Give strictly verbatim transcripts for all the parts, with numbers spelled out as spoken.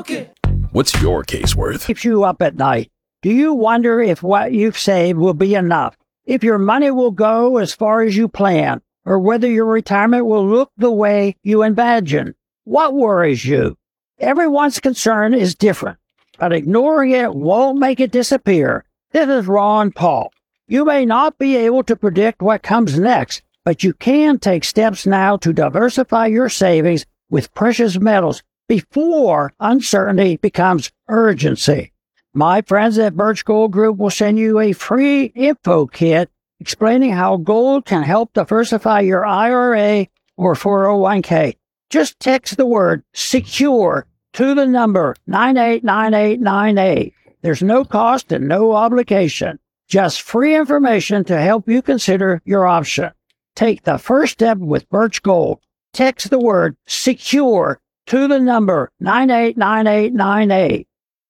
What's your case worth? Keeps you up at night. Do you wonder if what you've saved will be enough? If your money will go as far as you plan? Or whether your retirement will look the way you imagine? What worries you? Everyone's concern is different, but ignoring it won't make it disappear. This is Ron Paul. You may not be able to predict what comes next, but you can take steps now to diversify your savings with precious metals before uncertainty becomes urgency. My friends at Birch Gold Group will send you a free info kit explaining how gold can help diversify your I R A or four oh one k. Just text the word SECURE to the number nine eight nine eight nine eight. There's no cost and no obligation. Just free information to help you consider your option. Take the first step with Birch Gold. Text the word SECURE to the number nine eight nine eight nine eight.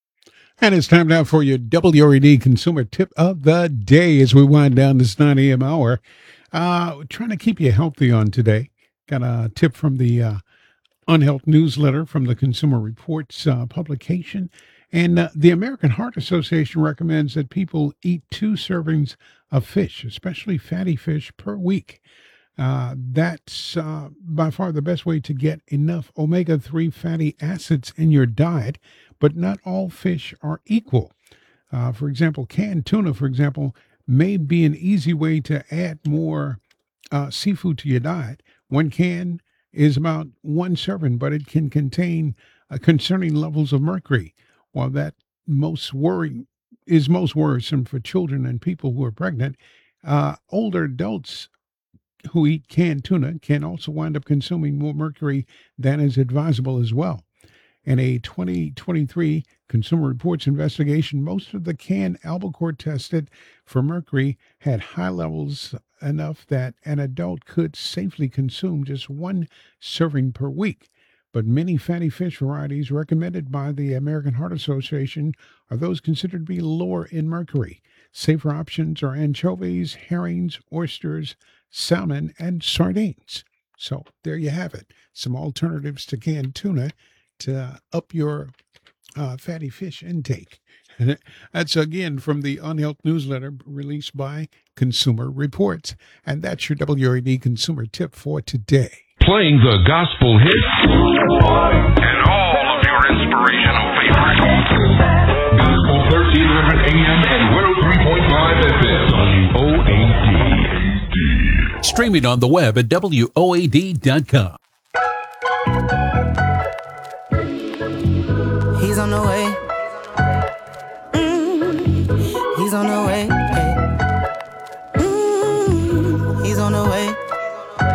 And it's time now for your W R E D Consumer Tip of the Day as we wind down this nine a.m. hour. Uh, trying to keep you healthy on today. Got a tip from the uh, Unhealth newsletter from the Consumer Reports uh, publication. And uh, the American Heart Association recommends that people eat two servings of fish, especially fatty fish, per week. Uh, that's uh, by far the best way to get enough omega three fatty acids in your diet, but not all fish are equal. Uh, for example, canned tuna, for example, may be an easy way to add more uh, seafood to your diet. One can is about one serving, but it can contain uh, concerning levels of mercury. While that most worrying is most worrisome for children and people who are pregnant, uh, older adults who eat canned tuna can also wind up consuming more mercury than is advisable as well. In a twenty twenty-three Consumer Reports investigation, most of the canned albacore tested for mercury had high levels enough that an adult could safely consume just one serving per week. But many fatty fish varieties recommended by the American Heart Association are those considered to be lower in mercury. Safer options are anchovies, herrings, oysters, salmon, and sardines. So there you have it. Some alternatives to canned tuna to up your uh, fatty fish intake. That's again from the Unhealth newsletter released by Consumer Reports. And that's your W R E D consumer tip for today. Playing the gospel hits and all of your inspirational favorites. Gospel thirteen hundred A M and one oh three point five F M. W O A D. Streaming on the web at W O A D dot com. He's on the way. Mm, he's on the way. Mm, he's on the way.